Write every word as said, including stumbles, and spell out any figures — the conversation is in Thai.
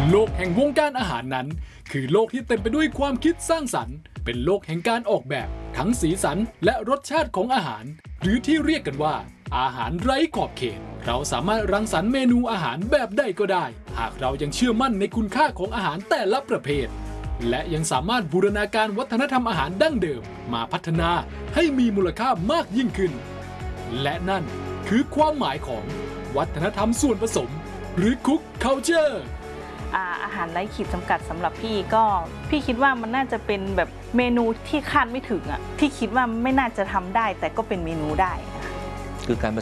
โลกแห่งวงการอาหารนั้นคือโลกที่เต็มไปด้วยความคิดสร้างสรรค์เป็นโลกแห่งการออกแบบทั้งสีสันและรสชาติของอาหารหรือที่เรียกกันว่าอาหารไร้ขอบเขตเราสามารถรังสรรค์เมนูอาหารแบบใดก็ได้หากเรายังเชื่อมั่นในคุณค่าของอาหารแต่ละประเภทและยังสามารถบูรณาการวัฒนธรรมอาหารดั้งเดิมมาพัฒนาให้มีมูลค่ามากยิ่งขึ้นและนั่นคือความหมายของวัฒนธรรมส่วนผสมหรือ Cook Culture อาหารไร้ขีดจำกัดสำหรับพี่ก็พี่คิดว่ามันน่าจะเป็นแบบเมนูที่คาดไม่ถึงอ่ะที่คิดว่าไม่น่าจะทำได้แต่ก็เป็นเมนูได้คือการผ